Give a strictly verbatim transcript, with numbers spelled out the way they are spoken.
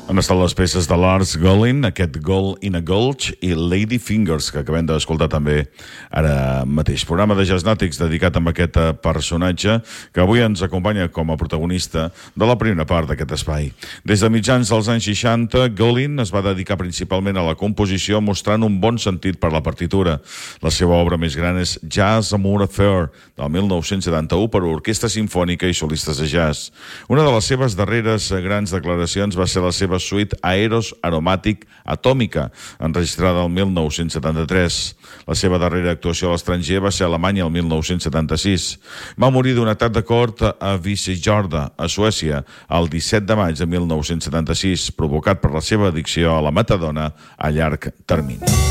Han estat les peces de Lars Gollin, aquest Gold in a Gulch i Lady Fingers, que acabem d'escoltar també ara mateix. Programa de Jazz Nàutics dedicat a aquest personatge que avui ens acompanya com a protagonista de la primera part d'aquest espai. Des de mitjans dels anys seixanta, Gollin es va dedicar principalment a la composició, mostrant un bon sentit per la partitura. La seva obra més gran és Jazz Amour Affair, del mil nou-cents setanta-u, per a orquestra simfònica i solistes de jazz. Una de les seves darreres grans declaracions va ser la seva suite Aeros Aromàtic Atòmica, enregistrada el mil nou-cents setanta-tres. La seva darrera actuació a l'estranger va ser a Alemanya el mil nou-cents setanta-sis. Va morir d'un atac de cor a Vissejorda, a Suècia, el disset de maig de mil nou-cents setanta-sis, provocat per la seva addicció a la metadona a llarg termini.